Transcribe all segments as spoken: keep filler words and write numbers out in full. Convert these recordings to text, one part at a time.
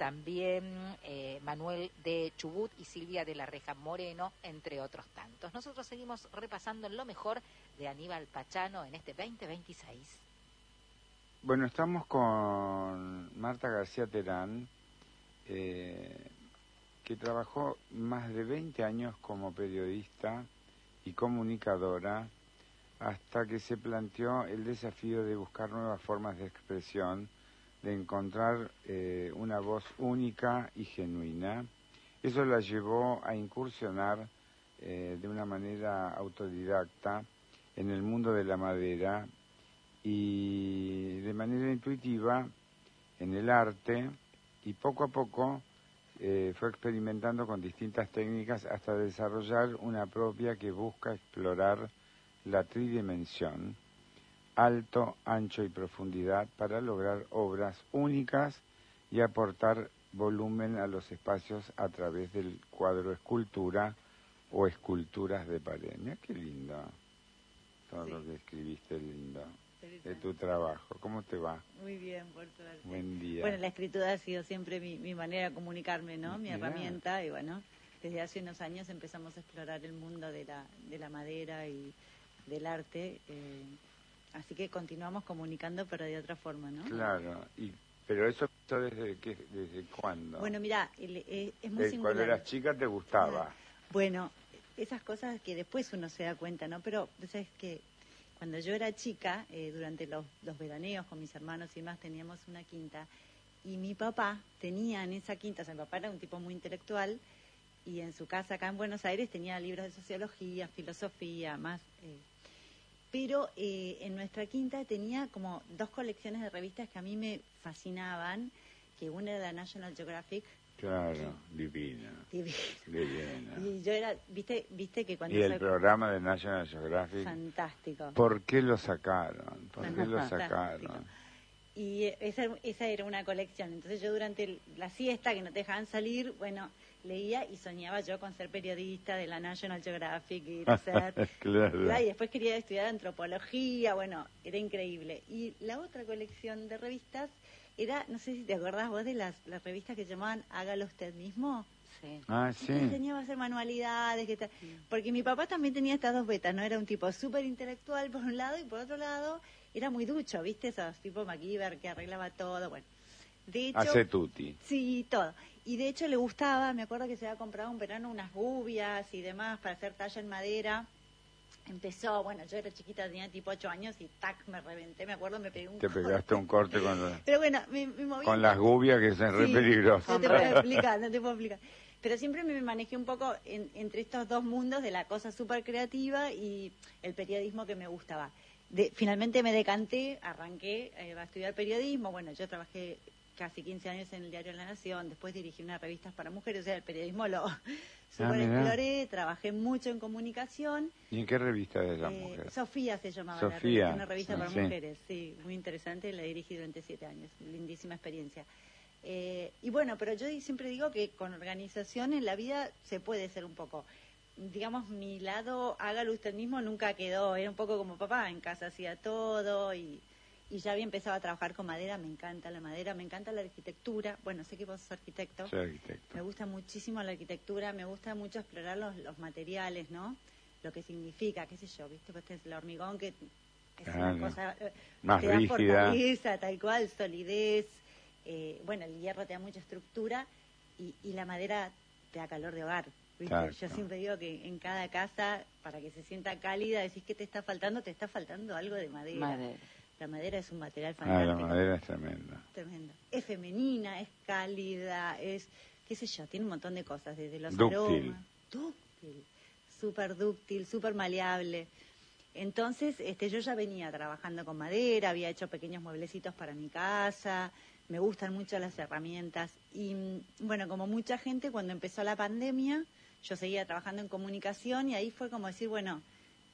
también eh, Manuel de Chubut y Silvia de la Reja Moreno, entre otros tantos. Nosotros seguimos repasando lo mejor de Aníbal Pachano en este veinte veintiséis. Bueno, estamos con Marta García Terán, eh, que trabajó más de veinte años como periodista y comunicadora, hasta que se planteó el desafío de buscar nuevas formas de expresión, de encontrar eh, una voz única y genuina. Eso la llevó a incursionar eh, de una manera autodidacta en el mundo de la madera y de manera intuitiva en el arte, y poco a poco eh, fue experimentando con distintas técnicas hasta desarrollar una propia que busca explorar la tridimensión, alto, ancho y profundidad, para lograr obras únicas y aportar volumen a los espacios a través del cuadro escultura o esculturas de pared. Mira qué lindo todo sí. Lo que escribiste, lindo, de tu trabajo. ¿Cómo te va? Muy bien, por suerte. Buen día. Bueno, la escritura ha sido siempre mi, mi manera de comunicarme, ¿no? Mi Mirá. herramienta, y bueno, desde hace unos años empezamos a explorar el mundo de la, de la madera y del arte, eh, así que continuamos comunicando, pero de otra forma, ¿no? Claro, y pero eso desde qué, desde cuándo? Bueno, mira, es, es muy de, singular. Cuando eras chica te gustaba. Bueno, esas cosas que después uno se da cuenta, ¿no? Pero, ¿sabes qué? Cuando yo era chica, eh, durante los, los veraneos con mis hermanos y demás, teníamos una quinta, y mi papá tenía en esa quinta, o sea, mi papá era un tipo muy intelectual, y en su casa acá en Buenos Aires tenía libros de sociología, filosofía, más... Eh, pero eh, en nuestra quinta tenía como dos colecciones de revistas que a mí me fascinaban, que una era la National Geographic. Claro, divina. Divina. Divina. Y yo era, viste, viste que cuando... Y el programa de National Geographic. Fantástico. ¿Por qué lo sacaron? ¿Por qué lo sacaron? Y esa, esa era una colección. Entonces yo durante la siesta, que no te dejaban salir, bueno, leía y soñaba yo con ser periodista de la National Geographic y ir a ser... Claro. Y después quería estudiar antropología, bueno, era increíble. Y la otra colección de revistas era, no sé si te acordás vos de las, las revistas que llamaban Hágalo Usted Mismo. Sí. Ah, sí. Te enseñaba a hacer manualidades, que tal. Sí. Porque mi papá también tenía estas dos betas, ¿no? Era un tipo súper intelectual por un lado, y por otro lado era muy ducho, ¿viste? Esos tipo MacGyver que arreglaba todo, bueno. De hecho, hace tutti. Sí, todo. Y de hecho le gustaba, me acuerdo que se había comprado un verano unas gubias y demás para hacer talla en madera. Empezó, bueno, yo era chiquita, tenía tipo ocho años y tac, me reventé, me acuerdo, me pegué un Te corte. pegaste un corte con, la... Pero bueno, me, me moví. Con las gubias, que son sí, re peligrosas. No te puedo explicar, no te puedo explicar. Pero siempre me manejé un poco en, entre estos dos mundos, de la cosa súper creativa y el periodismo que me gustaba. De, finalmente me decanté, arranqué eh, a estudiar periodismo. Bueno, yo trabajé casi quince años en el diario La Nación, después dirigí unas revistas para mujeres, o sea, el periodismo lo super ah, exploré, trabajé mucho en comunicación. ¿Y en qué revista de las eh, mujeres? Sofía se llamaba, Sofía. La revista, una revista sí, para sí. mujeres, sí, muy interesante, la dirigí durante siete años, lindísima experiencia. Eh, y bueno, pero yo siempre digo que con organización en la vida se puede ser un poco, digamos, mi lado, hágalo usted mismo, nunca quedó, era un poco como papá, en casa hacía todo y, y ya había empezado a trabajar con madera, me encanta la madera, me encanta la arquitectura, bueno, sé que vos sos arquitecto, soy arquitecto. Me gusta muchísimo la arquitectura, me gusta mucho explorar los, los materiales, ¿no? Lo que significa, qué sé yo, ¿viste? Pues el hormigón que es claro. una cosa eh, más te da rígida, fortaleza, tal cual, solidez. Eh, bueno, el hierro te da mucha estructura y, y la madera te da calor de hogar, ¿viste? Yo siempre digo que en cada casa, para que se sienta cálida, decís que te está faltando, te está faltando algo de madera. madera. La madera es un material fantástico. Ah, la madera es tremenda. Tremenda. Es femenina, es cálida, es, qué sé yo, tiene un montón de cosas, desde los dúctil. aromas. Dúctil. Súper dúctil, súper maleable. Entonces, este, yo ya venía trabajando con madera, había hecho pequeños mueblecitos para mi casa, me gustan mucho las herramientas. Y bueno, como mucha gente, cuando empezó la pandemia, yo seguía trabajando en comunicación y ahí fue como decir, bueno,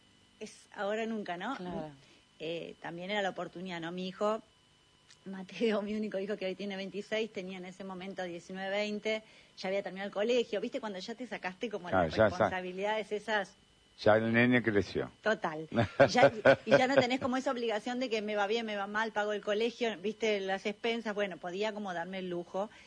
es ahora o nunca, ¿no? Claro. Eh, también era la oportunidad, ¿no? Mi hijo, Mateo, mi único hijo que hoy tiene veintiséis, tenía en ese momento diecinueve, veinte, ya había terminado el colegio, ¿viste? Cuando ya te sacaste como ah, las responsabilidades esas... Ya el nene creció. Total. Y ya, y ya no tenés como esa obligación de que me va bien, me va mal, pago el colegio, viste, las expensas. Bueno, podía como darme el lujo.